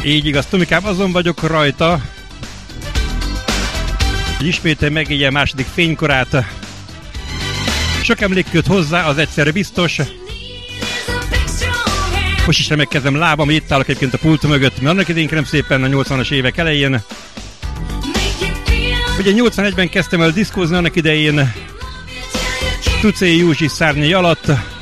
Így igaz, Tomikám, azon vagyok rajta, hogy ismételjen megélje második fénykorát. Sok emlék köt hozzá, az egyszerre biztos. Most is remekkezem lábam, hogy itt állok egyébként a pult mögött, mert annak idején nem szépen a 80-as évek elején. Ugye 81-ben kezdtem el diszkózni annak idején Tucé Józsi szárnyai alatt.